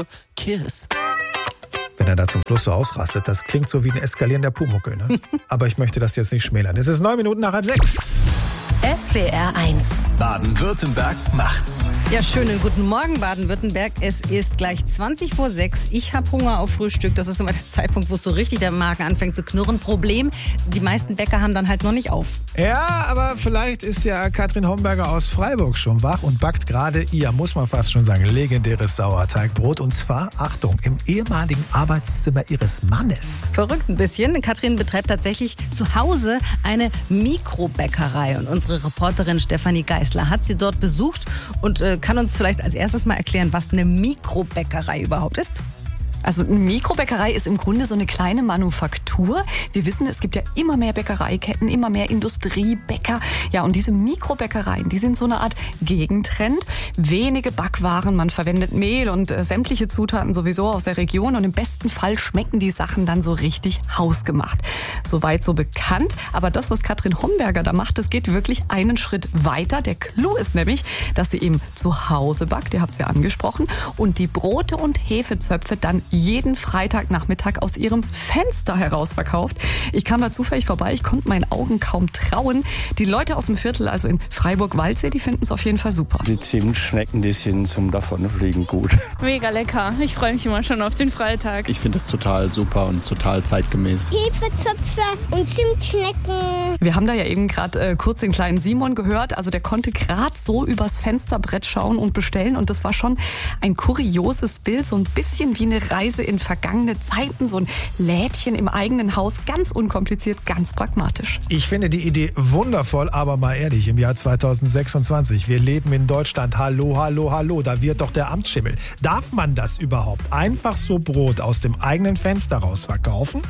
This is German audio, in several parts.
little kiss. Wenn er da zum Schluss so ausrastet, das klingt so wie ein eskalierender Pumuckl, ne? Aber ich möchte das jetzt nicht schmälern. Es ist 9 Minuten nach 5:30. SWR 1. Baden-Württemberg macht's. Ja, schönen guten Morgen, Baden-Württemberg. Es ist gleich 20 vor 6. Ich habe Hunger auf Frühstück. Das ist immer der Zeitpunkt, wo so richtig der Magen anfängt zu knurren. Problem, die meisten Bäcker haben dann halt noch nicht auf. Ja, aber vielleicht ist ja Katrin Homberger aus Freiburg schon wach und backt gerade ihr, muss man fast schon sagen, legendäres Sauerteigbrot. Und zwar, Achtung, im ehemaligen Arbeitszimmer ihres Mannes. Verrückt ein bisschen. Katrin betreibt tatsächlich zu Hause eine Mikrobäckerei. Und unsere Reporterin Stefanie Geisler hat sie dort besucht und kann uns vielleicht als erstes mal erklären, was eine Mikrobäckerei überhaupt ist. Also eine Mikrobäckerei ist im Grunde so eine kleine Manufaktur. Wir wissen, es gibt ja immer mehr Bäckereiketten, immer mehr Industriebäcker. Ja, und diese Mikrobäckereien, die sind so eine Art Gegentrend. Wenige Backwaren, man verwendet Mehl und sämtliche Zutaten sowieso aus der Region. Und im besten Fall schmecken die Sachen dann so richtig hausgemacht. Soweit so bekannt. Aber das, was Katrin Homberger da macht, das geht wirklich einen Schritt weiter. Der Clou ist nämlich, dass sie eben zu Hause backt, ihr habt es ja angesprochen, und die Brote und Hefezöpfe dann jeden Freitagnachmittag aus ihrem Fenster heraus verkauft. Ich kam da zufällig vorbei, ich konnte meinen Augen kaum trauen. Die Leute aus dem Viertel, also in Freiburg-Waldsee, die finden es auf jeden Fall super. Die Zimtschnecken, die sind zum Davonfliegen gut. Mega lecker. Ich freue mich immer schon auf den Freitag. Ich finde es total super und total zeitgemäß. Hefezöpfe und Zimtschnecken. Wir haben da ja eben gerade kurz den kleinen Simon gehört. Also der konnte gerade so übers Fensterbrett schauen und bestellen. Und das war schon ein kurioses Bild, so ein bisschen wie eine Reise in vergangene Zeiten. So ein Lädchen im eigenen Haus, ganz unkompliziert, ganz pragmatisch. Ich finde die Idee wundervoll, aber mal ehrlich, im Jahr 2026, wir leben in Deutschland, hallo, hallo, hallo, da wird doch der Amtsschimmel. Darf man das überhaupt? Einfach so Brot aus dem eigenen Fenster raus verkaufen?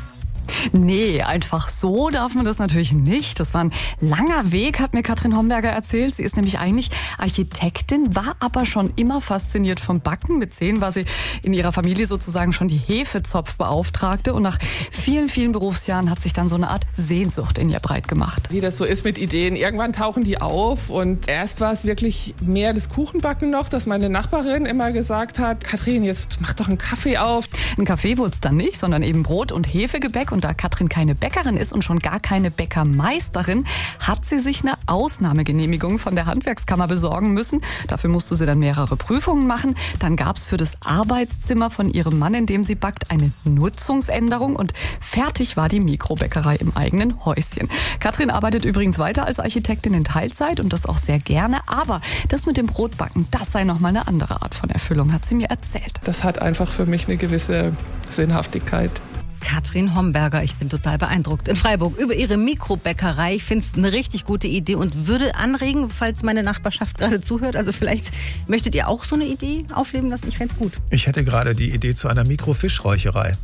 Nee, einfach so darf man das natürlich nicht. Das war ein langer Weg, hat mir Katrin Homberger erzählt. Sie ist nämlich eigentlich Architektin, war aber schon immer fasziniert vom Backen. Mit 10 war sie in ihrer Familie sozusagen schon die Hefezopfbeauftragte. Und nach vielen, vielen Berufsjahren hat sich dann so eine Art Sehnsucht in ihr breit gemacht. Wie das so ist mit Ideen. Irgendwann tauchen die auf. Und erst war es wirklich mehr das Kuchenbacken noch, dass meine Nachbarin immer gesagt hat, Katrin, jetzt mach doch einen Kaffee auf. Ein Kaffee wurde es dann nicht, sondern eben Brot- und Hefegebäck. Und da Katrin keine Bäckerin ist und schon gar keine Bäckermeisterin, hat sie sich eine Ausnahmegenehmigung von der Handwerkskammer besorgen müssen. Dafür musste sie dann mehrere Prüfungen machen. Dann gab es für das Arbeitszimmer von ihrem Mann, in dem sie backt, eine Nutzungsänderung und fertig war die Mikrobäckerei im eigenen Häuschen. Katrin arbeitet übrigens weiter als Architektin in Teilzeit und das auch sehr gerne. Aber das mit dem Brotbacken, das sei nochmal eine andere Art von Erfüllung, hat sie mir erzählt. Das hat einfach für mich eine gewisse Sinnhaftigkeit. Katrin Homberger, ich bin total beeindruckt. In Freiburg über ihre Mikrobäckerei. Ich finde es eine richtig gute Idee und würde anregen, falls meine Nachbarschaft gerade zuhört. Also vielleicht möchtet ihr auch so eine Idee aufleben lassen. Ich fände es gut. Ich hätte gerade die Idee zu einer Mikrofischräucherei.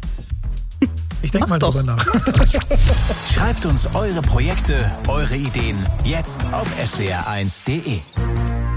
Ich denke mal drüber nach. Schreibt uns eure Projekte, eure Ideen jetzt auf swr1.de.